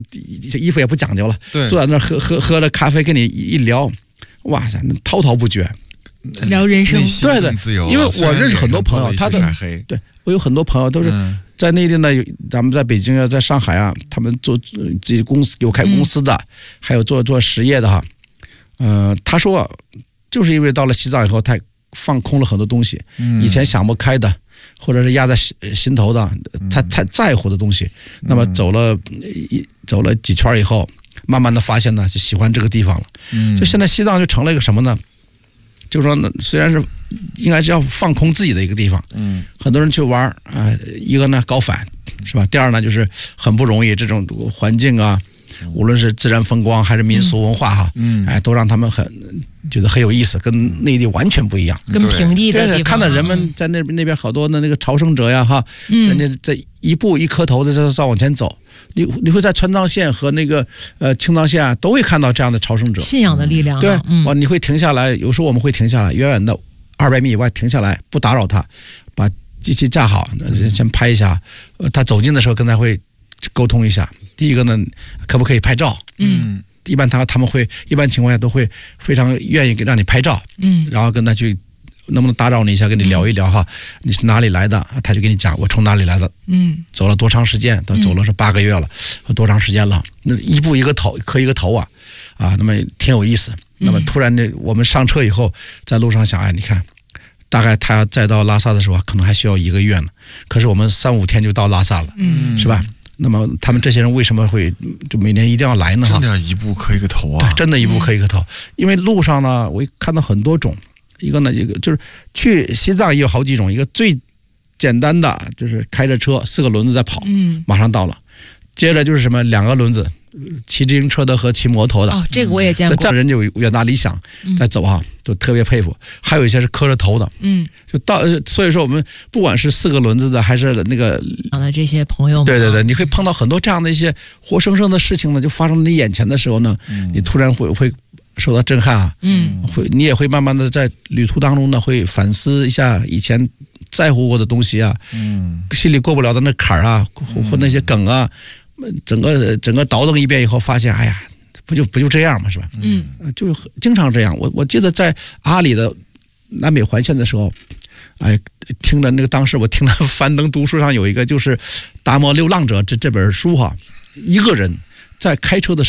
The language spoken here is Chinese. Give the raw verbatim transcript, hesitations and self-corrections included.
衣服也不讲究了， 对， 坐在那喝喝喝着咖啡，跟你一聊，哇塞，那滔滔不绝， 聊人生， 对对，因为我认识很多朋友，他的对我有很多朋友都是在内地呢，咱们在北京啊，在上海啊，他们做自己公司有开公司的，嗯、还有做做实业的哈，呃，他说就是因为到了西藏以后，他放空了很多东西，嗯、以前想不开的。或者是压在心头的，他太在乎的东西，嗯、那么走了一走了几圈以后，慢慢的发现呢，就喜欢这个地方了。嗯，就现在西藏就成了一个什么呢？就是说呢，虽然是应该是要放空自己的一个地方，嗯，很多人去玩啊、呃，一个呢高反是吧？第二呢就是很不容易，这种环境啊，无论是自然风光还是民俗文化哈，嗯，哎，都让他们很觉得很有意思，跟内地完全不一样， 跟平地的地方。 看到人们在那边那边好多的那个朝圣者呀哈，嗯，人家在一步一磕头的在在往前走，你你会在川藏线和那个呃青藏线啊都会看到这样的朝圣者， 信仰的力量、啊。 对， 嗯， 你会停下来，有时候我们会停下来，远远的二百米以外停下来，不打扰他，把机器架好，先拍一下。呃，他走近的时候跟他会沟通一下。第一个呢，可不可以拍照？嗯，一般他他们会一般情况下都会非常愿意给让你拍照。嗯，然后跟他去能不能打扰你一下，跟你聊一聊哈，嗯、你是哪里来的？他就跟你讲我从哪里来的。嗯，走了多长时间？他走了是八个月了，嗯、多长时间了？那一步一个头，磕一个头啊，啊，那么挺有意思。那么突然呢，我们上车以后，在路上想，哎，你看。大概他再到拉萨的时候，可能还需要一个月呢。可是我们三五天就到拉萨了，嗯，是吧？那么他们这些人为什么会就每年一定要来呢？ 真的一步磕一个头啊！ 真的一步磕一个头。嗯、因为路上呢，我看到很多种。一个呢，一个就是去西藏也有好几种。一个最简单的就是开着车四个轮子在跑，嗯，马上到了。接着就是什么两个轮子。骑自行车的和骑摩托的， 哦，这个我也见过。 这样人就有远大理想，在走啊，就特别佩服。还有一些是磕着头的，嗯，就到，所以说我们不管是四个轮子的，还是那个的这些朋友们， 对对对，你会碰到很多这样的一些活生生的事情呢，就发生在你眼前的时候呢，嗯、你突然会会受到震撼啊，嗯，会你也会慢慢的在旅途当中呢，会反思一下以前在乎过的东西啊，嗯，心里过不了的那坎儿啊，或或那些梗啊。整个整个倒腾一遍以后，发现哎呀，不就不就这样嘛，是吧？嗯，就是经常这样。我我记得在阿里的南北环线的时候，哎，听了那个当时我听了樊登读书上有一个就是《达摩流浪者》这这本书哈，一个人在开车的时候。